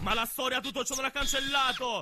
Ma la storia tutto ciò non ha cancellato!